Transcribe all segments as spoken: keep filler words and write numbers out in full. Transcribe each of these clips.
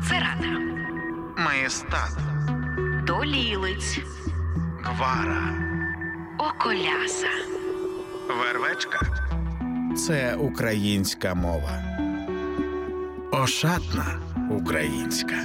Церана, Маєстат, Долілиць, Гвара, Околяса, Вервечка. Це українська мова. Ошатна українська.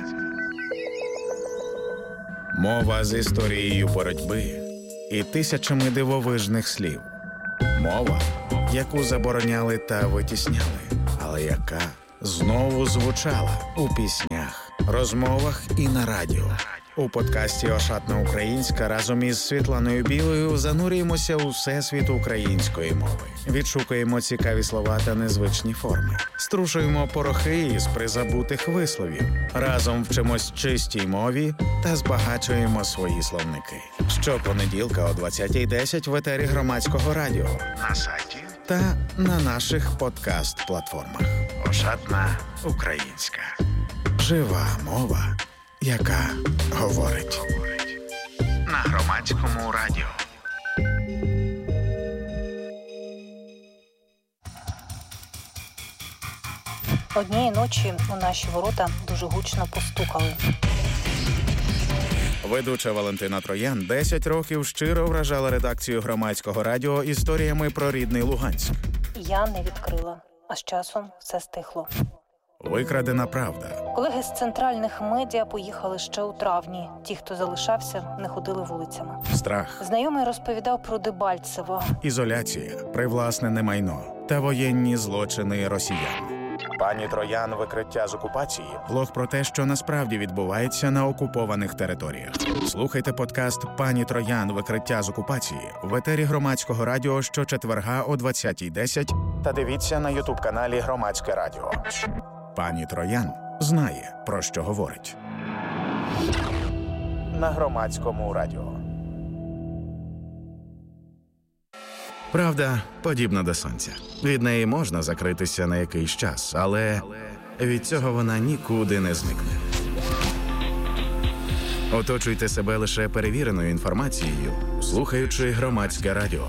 Мова з історією боротьби і тисячами дивовижних слів. Мова, яку забороняли та витісняли, але яка знову звучала у піснях, розмовах і на радіо. У подкасті «Ошатна українська» разом із Світланою Білою занурюємося у всесвіт української мови. Відшукуємо цікаві слова та незвичні форми. Струшуємо порохи із призабутих висловів. Разом вчимось чистій мові та збагачуємо свої словники. Щопонеділка о двадцятій десять в етері Громадського радіо, на сайті та на наших подкаст-платформах. «Ошатна українська». Жива мова, яка говорить. На Громадському радіо. Однієї ночі у наші ворота дуже гучно постукали. Ведуча Валентина Троян десять років щиро вражала редакцію Громадського радіо історіями про рідний Луганськ. Я не відкрила, а з часом все стихло. Викрадена правда. Колеги з центральних медіа поїхали ще у травні. Ті, хто залишався, не ходили вулицями. Страх. Знайомий розповідав про Дебальцево. Ізоляція, привласнене майно та воєнні злочини росіян. Пані Троян. Викриття з окупації. Блог про те, що насправді відбувається на окупованих територіях. Слухайте подкаст «Пані Троян. Викриття з окупації» в етері Громадського радіо щочетверга о двадцятій десять та дивіться на ютуб-каналі Громадське радіо. Пані Троян знає, про що говорить. На Громадському радіо. Правда подібна до сонця. Від неї можна закритися на якийсь час, але від цього вона нікуди не зникне. Оточуйте себе лише перевіреною інформацією, слухаючи Громадське радіо.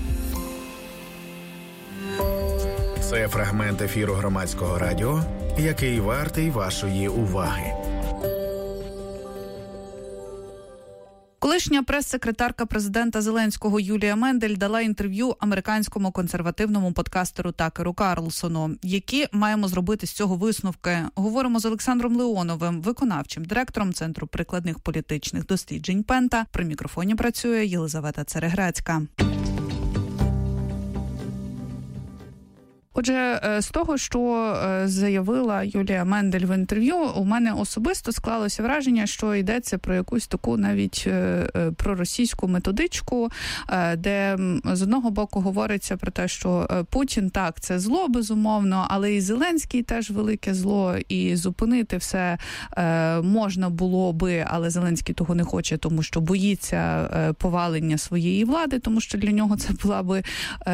Це фрагмент ефіру Громадського радіо, який вартий вашої уваги. Колишня прес-секретарка президента Зеленського Юлія Мендель дала інтерв'ю американському консервативному подкастеру Такеру Карлсону. Які маємо зробити з цього висновки? Говоримо з Олександром Леоновим, виконавчим директором Центру прикладних політичних досліджень Пента. При мікрофоні працює Єлизавета Цереграцька. Отже, з того, що заявила Юлія Мендель в інтерв'ю, у мене особисто склалося враження, що йдеться про якусь таку навіть проросійську методичку, де з одного боку говориться про те, що Путін, так, це зло, безумовно, але і Зеленський теж велике зло, і зупинити все можна було би, але Зеленський того не хоче, тому що боїться повалення своєї влади, тому що для нього це була би,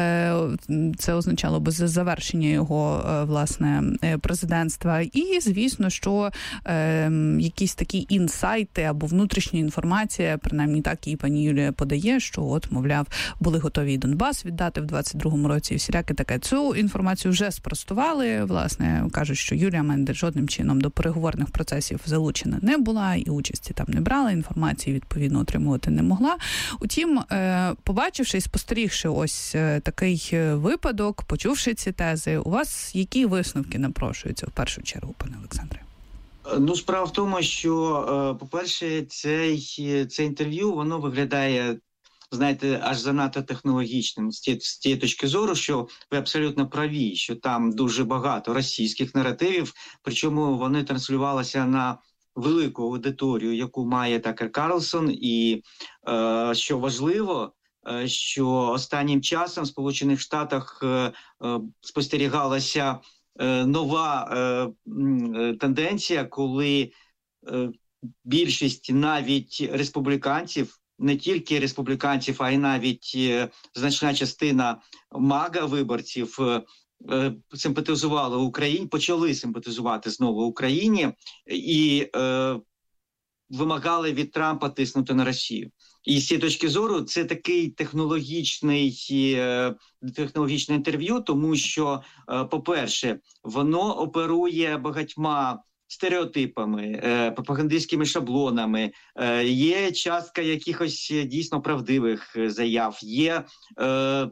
це означало би завершення його, власне, президентства. І, звісно, що е, якісь такі інсайти або внутрішня інформація, принаймні так і пані Юлія подає, що от, мовляв, були готові і Донбас віддати в двадцять другому році, і всіляке таке. Цю інформацію вже спростували, власне, кажуть, що Юлія Мендель жодним чином до переговорних процесів залучена не була, і участі там не брала, інформації, відповідно, отримувати не могла. Утім, е, побачивши і спостерігши ось такий випадок, почувши ці тези, у вас які висновки напрошуються в першу чергу, пане Олександре? Ну, справа в тому, що, по-перше, цей, це інтерв'ю, воно виглядає, знаєте, аж занадто технологічним з тієї, з тієї точки зору, що ви абсолютно праві, що там дуже багато російських наративів, причому вони транслювалися на велику аудиторію, яку має Такер Карлсон, і, е, що важливо, що останнім часом в Сполучених Штатах е, е, спостерігалася е, нова е, тенденція, коли е, більшість навіть республіканців, не тільки республіканців, а й навіть е, значна частина мага-виборців е, е, симпатизували Україні, почали симпатизувати знову Україні і е, вимагали від Трампа тиснути на Росію. І з цієї точки зору це такий технологічний, технологічне інтерв'ю, тому що, по-перше, воно оперує багатьма стереотипами, е, пропагандистськими шаблонами, е, є частка якихось дійсно правдивих заяв, є е,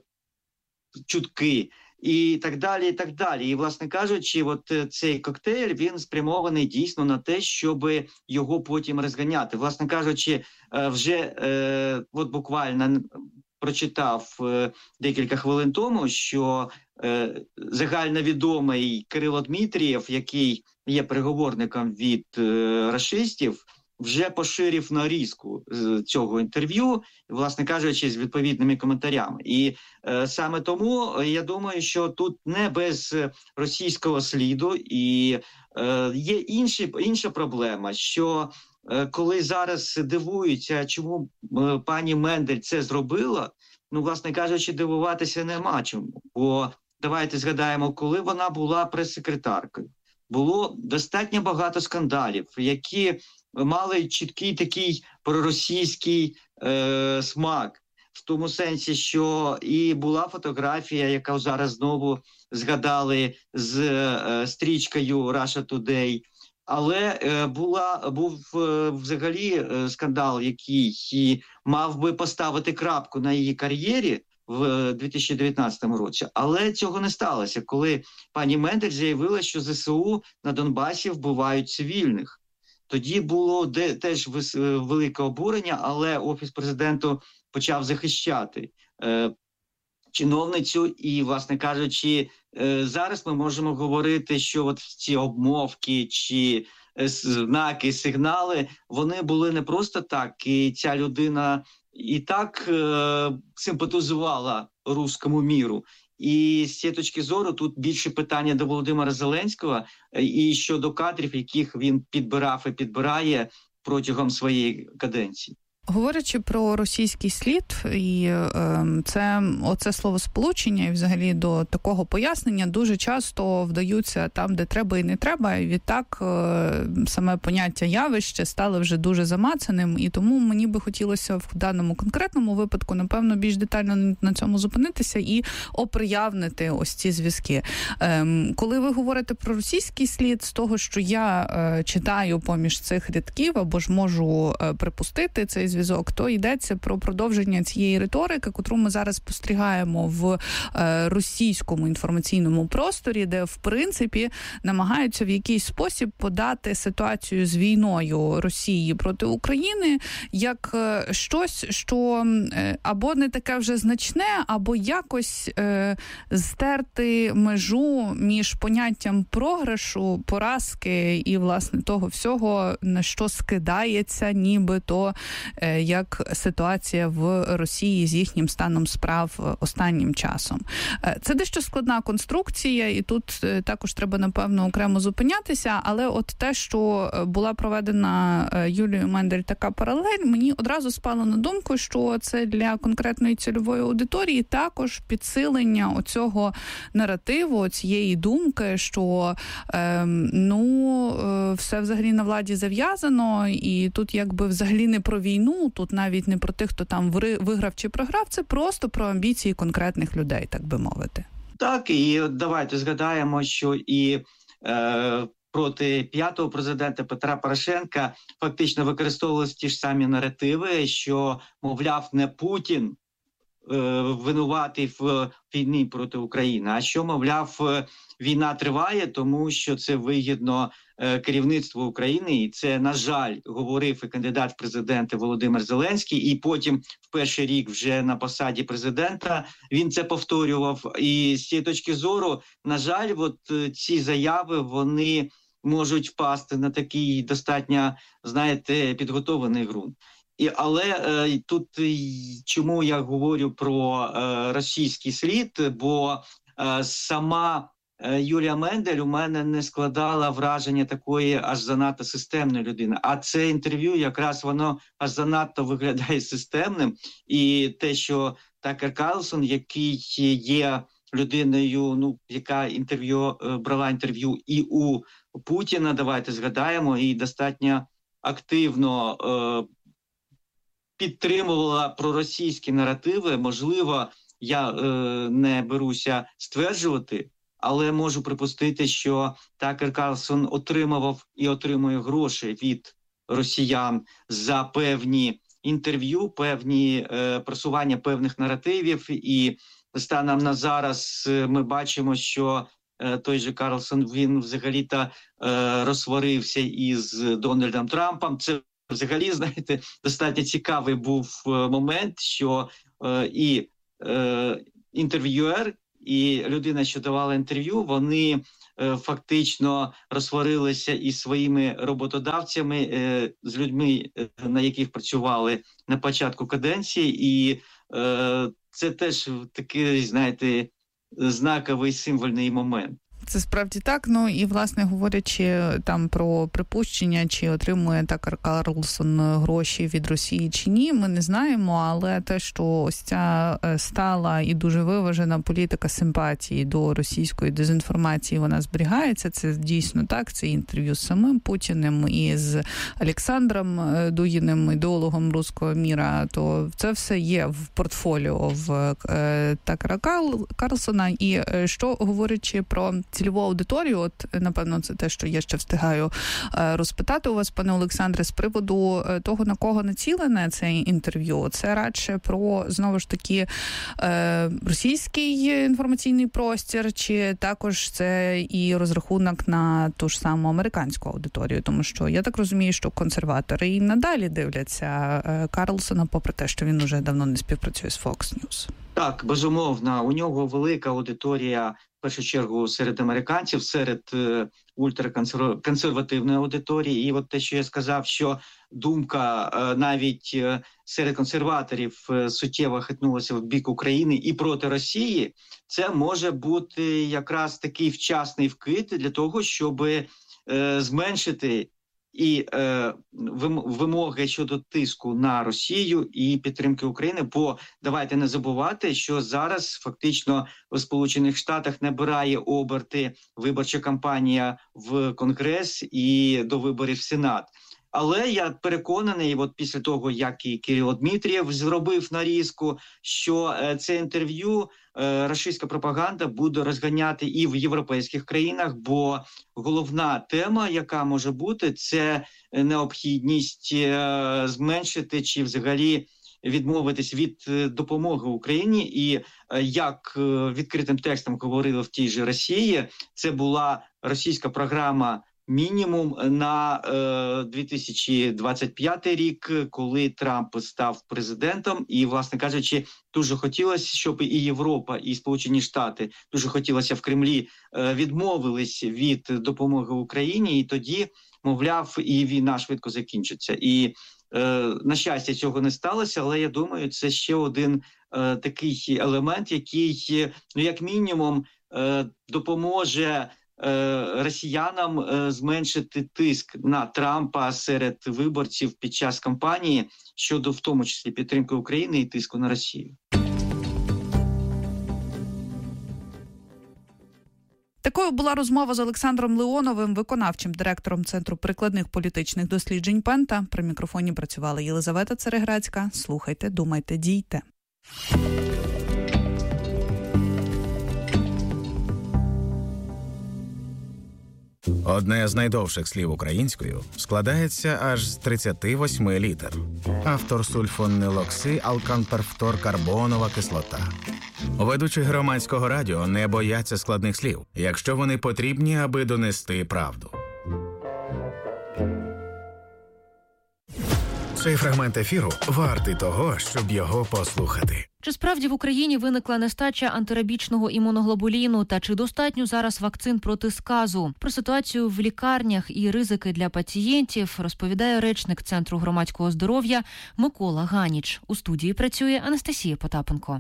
чутки. І так далі, і так далі. І, власне кажучи, от цей коктейль, він спрямований дійсно на те, щоб його потім розганяти. Власне кажучи, вже е, от буквально прочитав е, декілька хвилин тому, що е, загальновідомий Кирило Дмитрієв, який є переговорником від е, рашистів, вже поширив нарізку з цього інтерв'ю, власне кажучи, з відповідними коментарями. І е, саме тому я думаю, що тут не без російського сліду, і е, є інші, інша проблема, що е, коли зараз дивуються, чому е, пані Мендель це зробила, ну, власне кажучи, дивуватися нема чому. Бо давайте згадаємо, коли вона була прес-секретаркою, було достатньо багато скандалів, які мали чіткий такий проросійський е, смак, в тому сенсі, що і була фотографія, яка зараз знову згадали з е, стрічкою Russia Today, але е, була, був е, взагалі е, скандал, який мав би поставити крапку на її кар'єрі в дві тисячі дев'ятнадцятому році. Але цього не сталося, коли пані Мендель заявила, що ЗСУ на Донбасі вбивають цивільних. Тоді було де, теж велике обурення, але Офіс президенту почав захищати е, чиновницю. І, власне кажучи, е, зараз ми можемо говорити, що от ці обмовки чи е, знаки, сигнали, вони були не просто так. І ця людина і так е, симпатизувала руському міру. І з цієї точки зору тут більше питання до Володимира Зеленського і щодо кадрів, яких він підбирав і підбирає протягом своєї каденції. Говорячи про російський слід, і е, це оце словосполучення, і взагалі до такого пояснення дуже часто вдаються там, де треба і не треба, і відтак е, саме поняття явище стало вже дуже замацаним, і тому мені би хотілося в даному конкретному випадку, напевно, більш детально на цьому зупинитися і оприявнити ось ці зв'язки. Е, коли ви говорите про російський слід, з того, що я е, читаю поміж цих рядків, або ж можу е, припустити цей зв'язок, то йдеться про продовження цієї риторики, котру ми зараз спостерігаємо в е, російському інформаційному просторі, де, в принципі, намагаються в якийсь спосіб подати ситуацію з війною Росії проти України як е, щось, що е, або не таке вже значне, або якось е, стерти межу між поняттям програшу, поразки і, власне, того всього, на що скидається нібито е, як ситуація в Росії з їхнім станом справ останнім часом. Це дещо складна конструкція, і тут також треба, напевно, окремо зупинятися, але от те, що була проведена Юлією Мендель така паралель, мені одразу спало на думку, що це для конкретної цільової аудиторії також підсилення оцього наративу, цієї думки, що е, ну, е, все взагалі на владі зав'язано, і тут якби взагалі не про війну, тут навіть не про тих, хто там виграв чи програв, це просто про амбіції конкретних людей, так би мовити. Так, і давайте згадаємо, що і е, проти п'ятого президента Петра Порошенка фактично використовувалися ті ж самі наративи, що, мовляв, не Путін е, винуватий в війні проти України, а що, мовляв, війна триває, тому що це вигідно керівництву України, і це, на жаль, говорив і кандидат в президенти Володимир Зеленський, і потім в перший рік вже на посаді президента він це повторював. І з цієї точки зору, на жаль, от ці заяви, вони можуть впасти на такий достатньо, знаєте, підготовлений ґрунт. І, але е, тут чому я говорю про е, російський слід, бо е, сама Юлія Мендель у мене не складала враження такої аж занадто системної людини. А це інтерв'ю якраз воно аж занадто виглядає системним. І те, що Такер Карлсон, який є людиною, ну, яка інтерв'ю брала інтерв'ю і у Путіна, давайте згадаємо, і достатньо активно е, підтримувала проросійські наративи. Можливо, я е, не беруся стверджувати, але можу припустити, що Такер Карлсон отримував і отримує гроші від росіян за певні інтерв'ю, певні е, просування певних наративів. І станом на зараз ми бачимо, що е, той же Карлсон, він взагалі-то е, розсварився із Дональдом Трампом. Це взагалі, знаєте, достатньо цікавий був момент, що е, і е, інтерв'юер, і людина, що давала інтерв'ю, вони е, фактично розсварилися із своїми роботодавцями, е, з людьми, е, на яких працювали на початку каденції. І е, це теж такий, знаєте, знаковий символьний момент. Це справді так. Ну і, власне, говорячи там про припущення, чи отримує Такер Карлсон гроші від Росії чи ні, ми не знаємо, але те, що ось ця стала і дуже виважена політика симпатії до російської дезінформації, вона зберігається, це дійсно так. Це інтерв'ю з самим Путіним і з Олександром Дугіним, ідеологом руського міра, то це все є в портфоліо в Такера Карлсона. І що, говорячи про цільову аудиторію, от, напевно, це те, що я ще встигаю розпитати у вас, пане Олександре, з приводу того, на кого націлене це інтерв'ю. Це радше про, знову ж таки, російський інформаційний простір, чи також це і розрахунок на ту ж саму американську аудиторію? Тому що я так розумію, що консерватори і надалі дивляться Карлсона, попри те, що він уже давно не співпрацює з Fox News. Так, безумовно, у нього велика аудиторія, в першу чергу, серед американців, серед е, ультраконсервативної аудиторії. І от те, що я сказав, що думка е, навіть е, серед консерваторів е, суттєво хитнулася в бік України і проти Росії, це може бути якраз такий вчасний вкид для того, щоб е, зменшити і е, вимоги щодо тиску на Росію і підтримки України, бо давайте не забувати, що зараз фактично в Сполучених Штатах набирає оберти виборча кампанія в Конгрес і до виборів в Сенат. Але я переконаний, от після того, як і Кирило Дмитрієв зробив нарізку, що е, це інтерв'ю е, російська пропаганда буде розганяти і в європейських країнах, бо головна тема, яка може бути, це необхідність е, зменшити чи взагалі відмовитись від е, допомоги Україні. І е, як е, відкритим текстом говорили в тій же Росії, це була російська програма мінімум на е, дві тисячі двадцять п'ятий рік, коли Трамп став президентом. І, власне кажучи, дуже хотілося, щоб і Європа, і Сполучені Штати, дуже хотілося в Кремлі, е, відмовились від допомоги Україні, і тоді, мовляв, і війна швидко закінчиться. І, е, на щастя, цього не сталося, але я думаю, це ще один е, такий елемент, який, ну, як мінімум, е, допоможе росіянам зменшити тиск на Трампа серед виборців під час кампанії щодо, в тому числі, підтримки України і тиску на Росію. Такою була розмова з Олександром Леоновим, виконавчим директором Центру прикладних політичних досліджень Пента. При мікрофоні працювала Єлизавета Цереграцька. Слухайте, думайте, дійте. Одне з найдовших слів українською складається аж з тридцяти восьми літер. Автор сульфонилокси алканперфторкарбонова кислота. Ведучі громадського радіо не бояться складних слів, якщо вони потрібні, аби донести правду. Цей фрагмент ефіру вартий того, щоб його послухати. Чи справді в Україні виникла нестача антирабічного імуноглобуліну та чи достатньо зараз вакцин проти сказу? Про ситуацію в лікарнях і ризики для пацієнтів розповідає речник Центру громадського здоров'я Микола Ганіч. У студії працює Анастасія Потапенко.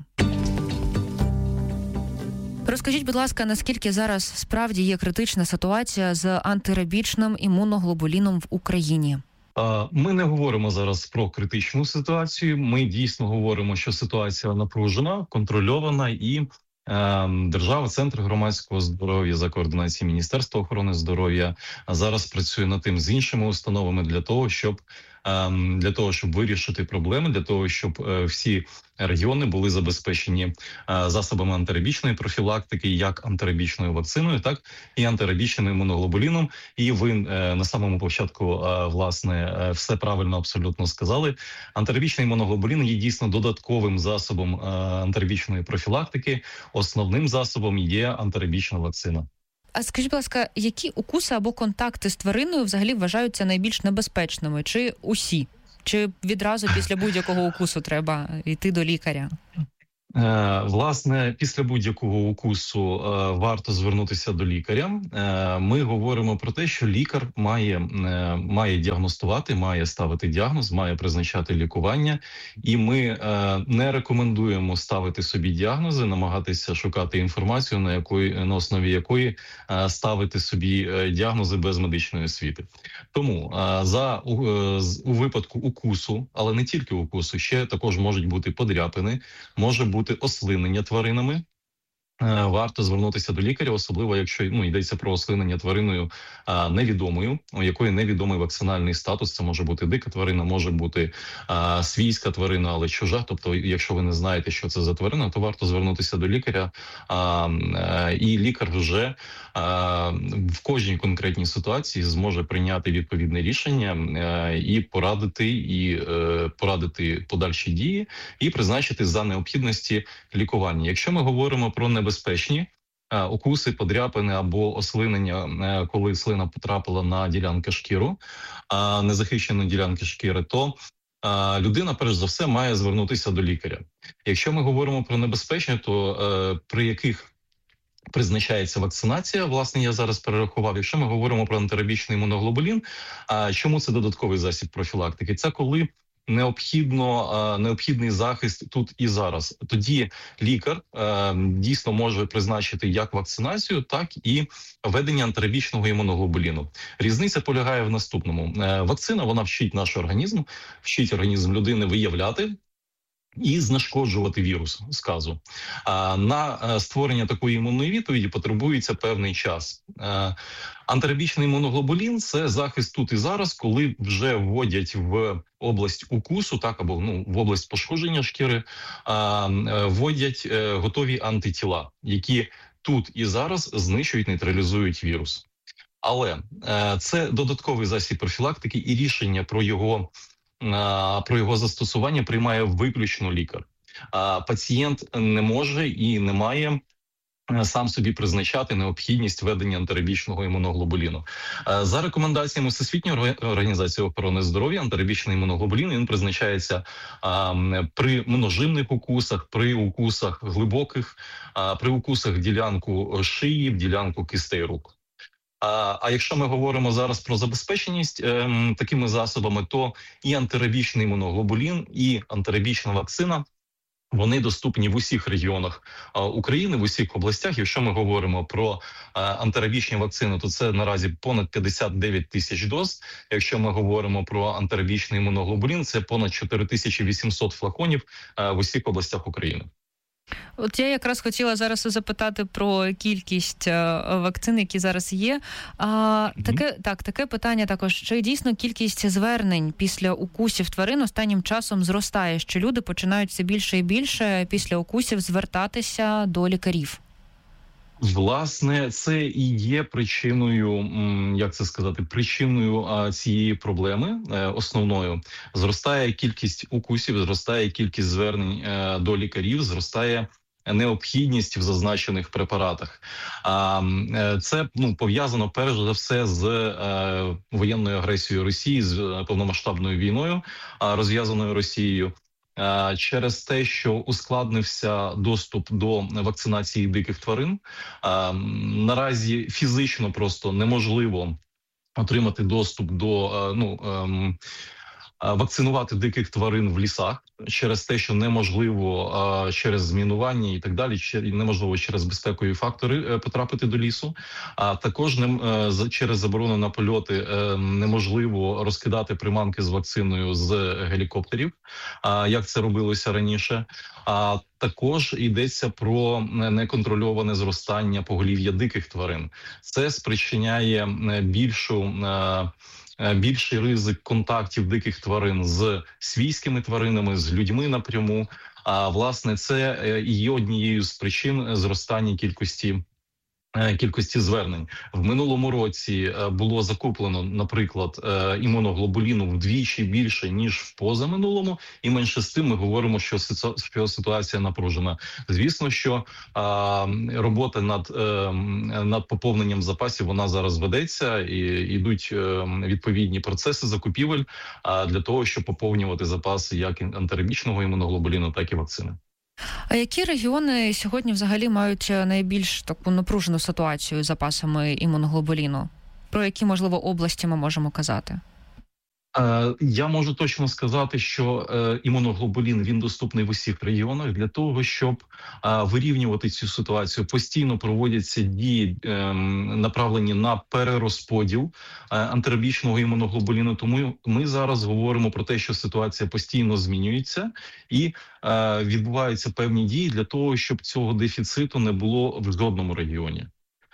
Розкажіть, будь ласка, наскільки зараз справді є критична ситуація з антирабічним імуноглобуліном в Україні? Ми не говоримо зараз про критичну ситуацію. Ми дійсно говоримо, що ситуація напружена, контрольована, і е, держава, Центр громадського здоров'я за координацією Міністерства охорони здоров'я зараз працює над тим з іншими установами для того, щоб для того, щоб вирішити проблеми, для того, щоб всі регіони були забезпечені засобами антирабічної профілактики, як антирабічною вакциною, так і антирабічним імуноглобуліном. І ви на самому початку, власне, все правильно абсолютно сказали. Антирабічний імуноглобулін є дійсно додатковим засобом антирабічної профілактики. Основним засобом є антирабічна вакцина. А скажіть, будь ласка, які укуси або контакти з твариною взагалі вважаються найбільш небезпечними? Чи усі? Чи відразу після будь-якого укусу треба йти до лікаря? Власне, після будь-якого укусу варто звернутися до лікаря. Ми говоримо про те, що лікар має, має діагностувати, має ставити діагноз, має призначати лікування. І ми не рекомендуємо ставити собі діагнози, намагатися шукати інформацію, на якої, на основі якої ставити собі діагнози без медичної освіти. Тому за, у, у випадку укусу, але не тільки укусу, ще також можуть бути подряпини, може бути ослинення тваринами. Варто звернутися до лікаря, особливо якщо ну, йдеться про ослинення твариною а, невідомою, у якої невідомий вакцинальний статус. Це може бути дика тварина, може бути а, свійська тварина, але чужа. Тобто, якщо ви не знаєте, що це за тварина, то варто звернутися до лікаря. А, а, і лікар вже а, в кожній конкретній ситуації зможе прийняти відповідне рішення а, і порадити, і а, порадити подальші дії, і призначити за необхідності лікування. Якщо ми говоримо про небезпечні безпечні укуси, подряпини або ослинення, коли слина потрапила на ділянки шкіру, незахищені ділянки шкіри, то людина, перш за все, має звернутися до лікаря. Якщо ми говоримо про небезпечні, то при яких призначається вакцинація, власне, я зараз перерахував. Якщо ми говоримо про антирабічний імуноглобулін, чому це додатковий засіб профілактики? Це коли необхідно необхідний захист тут і зараз. Тоді лікар дійсно може призначити як вакцинацію, так і введення антирабічного імуноглобуліну. Різниця полягає в наступному: вакцина вона вчить наш організм, вчить організм людини виявляти і знешкоджувати вірус сказу. А на створення такої імунної відповіді потребується певний час. Антирабічний імуноглобулін – це захист тут і зараз, коли вже вводять в область укусу, так або ну в область пошкодження шкіри, а, вводять е, готові антитіла, які тут і зараз знищують, нейтралізують вірус. Але е, це додатковий засіб профілактики, і рішення про його про його застосування приймає виключно лікар. А пацієнт не може і не має сам собі призначати необхідність введення антирабічного імуноглобуліну. За рекомендаціями Всесвітньої організації охорони здоров'я, антирабічний імуноглобулін він призначається а, при множинних укусах, при укусах глибоких, а, при укусах в ділянку шиї, в ділянку кистей рук. А, а якщо ми говоримо зараз про забезпеченість е, такими засобами, то і антирабічний імуноглобулін, і антирабічна вакцина вони доступні в усіх регіонах а, України, в усіх областях. Якщо ми говоримо про а, антирабічні вакцини, то це наразі понад п'ятдесят дев'ять тисяч доз. Якщо ми говоримо про антирабічний імуноглобулін, це понад чотири тисячі вісімсот флаконів а, в усіх областях України. От я якраз хотіла зараз запитати про кількість вакцин, які зараз є. А, mm-hmm. таке, так, таке питання також. Чи дійсно кількість звернень після укусів тварин останнім часом зростає? Що люди починають все більше і більше після укусів звертатися до лікарів? Власне, це і є причиною, як це сказати, причиною цієї проблеми основною. Зростає кількість укусів, зростає кількість звернень до лікарів, зростає необхідність в зазначених препаратах. Це ну, пов'язано перш за все з воєнною агресією Росії, з повномасштабною війною, розв'язаною Росією. Через те, що ускладнився доступ до вакцинації диких тварин, наразі фізично просто неможливо отримати доступ до, ну, вакцинувати диких тварин в лісах через те, що неможливо через змінування і так далі, неможливо через безпекові фактори потрапити до лісу. А також через заборону на польоти неможливо розкидати приманки з вакциною з гелікоптерів, як це робилося раніше. А також йдеться про неконтрольоване зростання поголів'я диких тварин. Це спричиняє більшу більший ризик контактів диких тварин з свійськими тваринами, з людьми напряму. А власне це і є однією з причин зростання кількості кількості звернень. В минулому році було закуплено, наприклад, імуноглобуліну вдвічі більше, ніж в позаминулому, і менше з тим ми говоримо, що ситуація напружена. Звісно, що робота над, над поповненням запасів, вона зараз ведеться, і йдуть відповідні процеси закупівель для того, щоб поповнювати запаси як антирабічного імуноглобуліну, так і вакцини. А які регіони сьогодні взагалі мають найбільш таку напружену ситуацію з запасами імуноглобуліну? Про які, можливо, області ми можемо казати? Я можу точно сказати, що імуноглобулін, він доступний в усіх регіонах. Для того, щоб вирівнювати цю ситуацію, постійно проводяться дії, направлені на перерозподіл антирабічного імуноглобуліну. Тому ми зараз говоримо про те, що ситуація постійно змінюється і відбуваються певні дії для того, щоб цього дефіциту не було в жодному регіоні.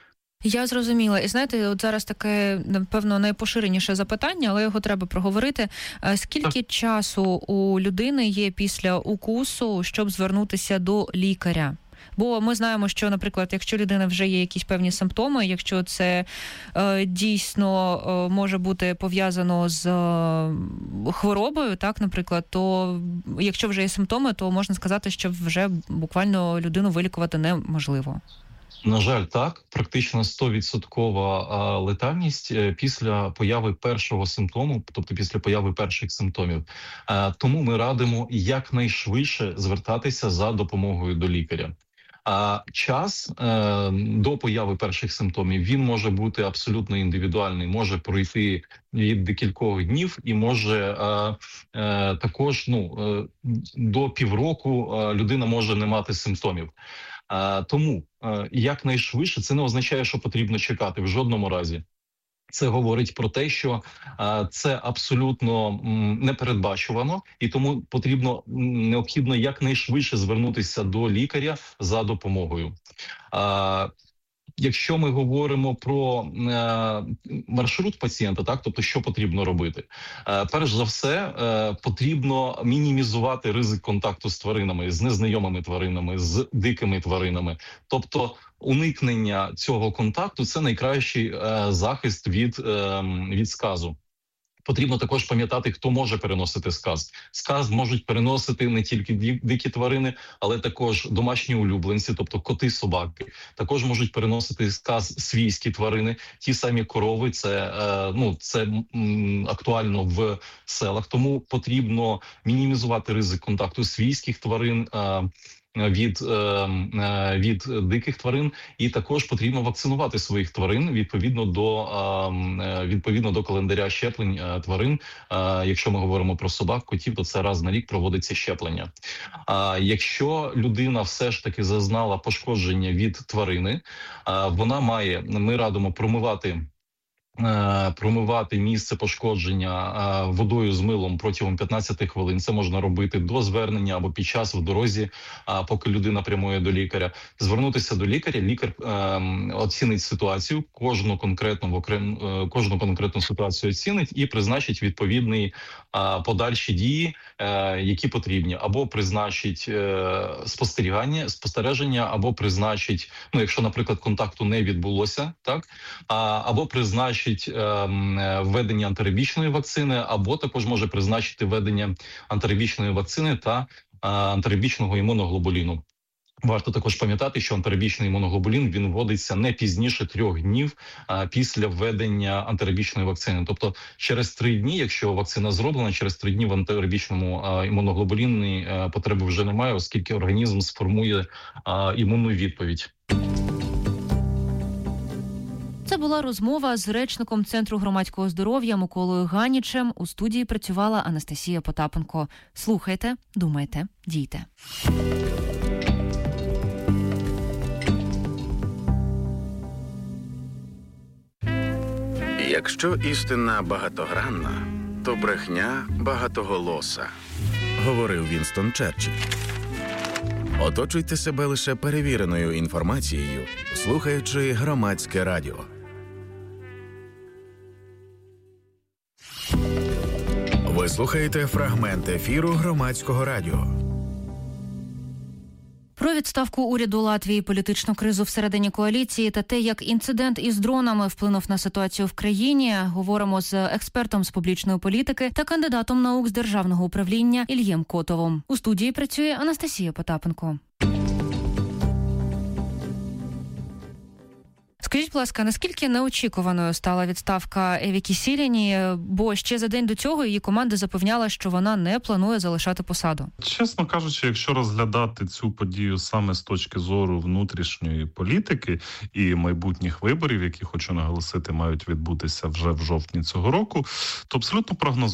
Я зрозуміла. І знаєте, от зараз таке, напевно, найпоширеніше запитання, але його треба проговорити. Скільки часу у людини є після укусу, щоб звернутися до лікаря? Бо ми знаємо, що, наприклад, якщо людина вже є якісь певні симптоми, якщо це е, дійсно е, може бути пов'язано з е, хворобою, так, наприклад, то якщо вже є симптоми, то можна сказати, що вже буквально людину вилікувати неможливо. На жаль, так. Практично сто відсотків летальність після появи першого симптому, тобто після появи перших симптомів. Тому ми радимо якнайшвидше звертатися за допомогою до лікаря. А час е, до появи перших симптомів, він може бути абсолютно індивідуальний, може пройти від декількох днів і може е, е, також ну, е, до півроку е, людина може не мати симптомів. Е, тому е, якнайшвидше це не означає, що потрібно чекати в жодному разі. Це говорить про те, що а, це абсолютно м, непередбачувано, і тому потрібно м, необхідно якнайшвидше звернутися до лікаря за допомогою. А, Якщо ми говоримо про е, маршрут пацієнта, так, тобто що потрібно робити? Е, перш за все, е, потрібно мінімізувати ризик контакту з тваринами, з незнайомими тваринами, з дикими тваринами. Тобто уникнення цього контакту – це найкращий е, захист від, е, від сказу. Потрібно також пам'ятати, хто може переносити сказ. Сказ можуть переносити не тільки дикі тварини, але також домашні улюбленці, тобто коти, собаки. Також можуть переносити сказ свійські тварини, ті самі корови. Це, ну, це актуально в селах, тому потрібно мінімізувати ризик контакту свійських тварин від, від диких тварин, і також потрібно вакцинувати своїх тварин відповідно до, відповідно до календаря щеплень тварин. Якщо ми говоримо про собак, котів, то це раз на рік проводиться щеплення. Якщо людина все ж таки зазнала пошкодження від тварини, вона має, ми радимо промивати промивати місце пошкодження водою з милом протягом п'ятнадцяти хвилин. Це можна робити до звернення або під час в дорозі, поки людина прямує до лікаря. Звернутися до лікаря, лікар оцінить ситуацію, кожну конкретну, окрем, кожну конкретну ситуацію оцінить і призначить відповідні подальші дії, які потрібні. Або призначить спостерігання, спостереження, або призначить, ну, якщо, наприклад, контакту не відбулося, так, або призначить введення антирабічної вакцини, або також може призначити введення антирабічної вакцини та антирабічного імуноглобуліну. Варто також пам'ятати, що антирабічний імуноглобулін, він вводиться не пізніше трьох днів а, після введення антирабічної вакцини. Тобто через три дні, якщо вакцина зроблена, через три дні в антирабічному а, імуноглобуліні а, потреби вже немає, оскільки організм сформує а, імунну відповідь. Це була розмова з речником Центру громадського здоров'я Миколою Ганічем. У студії працювала Анастасія Потапенко. Слухайте, думайте, дійте. Якщо істина багатогранна, то брехня багатоголоса, говорив Вінстон Черчилль. Оточуйте себе лише перевіреною інформацією, слухаючи Громадське радіо. Ви слухаєте фрагмент ефіру Громадського радіо. Про відставку уряду Латвії, політичну кризу всередині коаліції та те, як інцидент із дронами вплинув на ситуацію в країні, говоримо з експертом з публічної політики та кандидатом наук з державного управління Ільєм Котовим. У студії працює Анастасія Потапенко. Скажіть, будь ласка, наскільки неочікуваною стала відставка Еві Кісіліні, бо ще за день до цього її команда запевняла, що вона не планує залишати посаду? Чесно кажучи, якщо розглядати цю подію саме з точки зору внутрішньої політики і майбутніх виборів, які, хочу наголосити, мають відбутися вже в жовтні цього року, то абсолютно прогнозовано